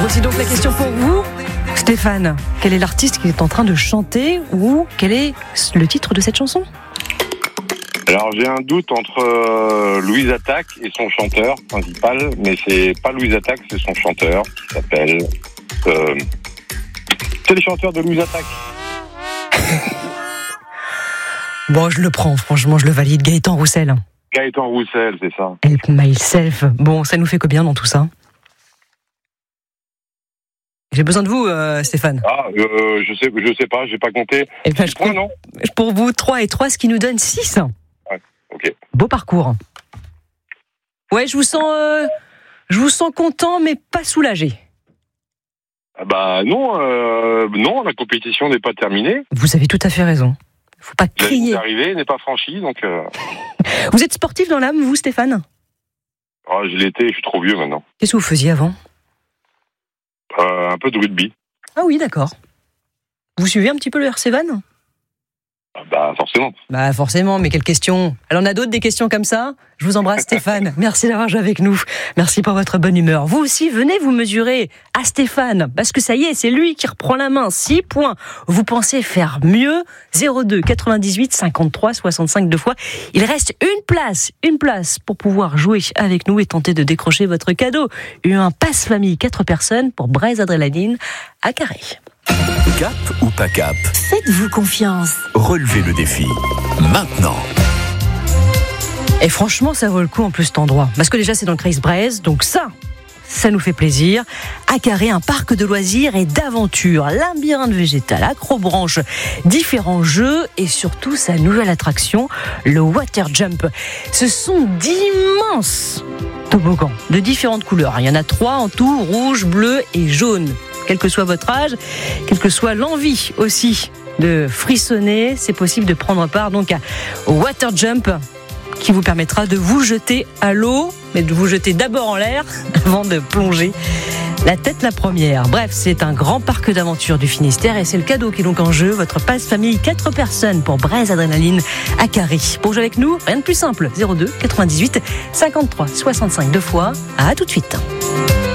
Voici donc la question pour vous. Stéphane, quel est l'artiste qui est en train de chanter ou quel est le titre de cette chanson ? Alors j'ai un doute entre Louise Attaque et son chanteur principal, mais c'est pas Louise Attaque, c'est son chanteur qui s'appelle... c'est le chanteur de Louise Attaque. Bon, je le prends, franchement, je le valide. Gaëtan Roussel. Gaëtan Roussel, c'est ça. Help Myself. Bon, ça nous fait combien dans tout ça ? J'ai besoin de vous, Stéphane. Je sais pas, j'ai pas compté. Et ben, non ? Pour vous, 3 et 3, ce qui nous donne 6. Ouais, ok. Beau parcours. Ouais, je vous sens content, mais pas soulagé. Non, la compétition n'est pas terminée. Vous avez tout à fait raison. Faut pas crier. L'arrivée n'est pas franchie, donc... Vous êtes sportif dans l'âme, vous, Stéphane ? Je l'étais, je suis trop vieux maintenant. Qu'est-ce que vous faisiez avant ? Un peu de rugby. Ah oui, d'accord. Vous suivez un petit peu le RC Vannes ? Forcément. Forcément, mais quelle question ? Alors, on a d'autres des questions comme ça ? Je vous embrasse, Stéphane. Merci d'avoir joué avec nous. Merci pour votre bonne humeur. Vous aussi, venez vous mesurer à Stéphane, parce que ça y est, c'est lui qui reprend la main. 6 points. Vous pensez faire mieux ? 02 98 53 65 2 fois. Il reste une place pour pouvoir jouer avec nous et tenter de décrocher votre cadeau. Un passe-famille 4 personnes pour Braise Adrénaline à Carré. Cap ou pas cap ? Faites-vous confiance. Relevez le défi. Maintenant. Et franchement, ça vaut le coup en plus cet endroit. Parce que déjà, c'est dans le Creuse Braise, donc ça nous fait plaisir. À Carré, un parc de loisirs et d'aventures, labyrinthe végétal, acrobranche, différents jeux et surtout sa nouvelle attraction, le Water Jump. Ce sont d'immenses toboggans de différentes couleurs. Il y en a 3 en tout, rouge, bleu et jaune. Quel que soit votre âge, quelle que soit l'envie aussi de frissonner, c'est possible de prendre part donc au Water Jump qui vous permettra de vous jeter à l'eau, mais de vous jeter d'abord en l'air avant de plonger la tête la première. Bref, c'est un grand parc d'aventure du Finistère et c'est le cadeau qui est donc en jeu, votre passe-famille 4 personnes pour Braise Adrénaline à Carré. Pour jouer avec nous, rien de plus simple, 02 98 53 65 2 fois. À tout de suite.